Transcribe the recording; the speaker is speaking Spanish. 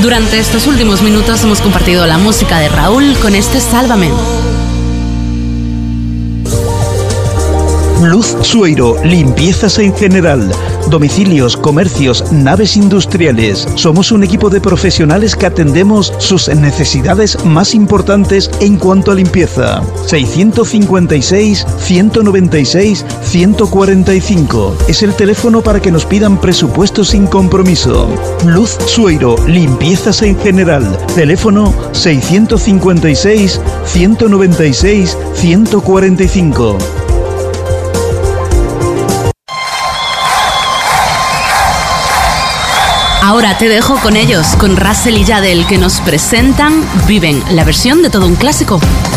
Durante estos últimos minutos hemos compartido la música de Raúl con este Sálvame. Luz Sueiro, limpiezas en general, domicilios, comercios, naves industriales. Somos un equipo de profesionales que atendemos sus necesidades más importantes en cuanto a limpieza. 656-196-145 es el teléfono para que nos pidan presupuestos sin compromiso. Luz Sueiro, limpiezas en general. Teléfono 656-196-145. Ahora te dejo con ellos, con Russell y Yadel, que nos presentan Viven, la versión de todo un clásico.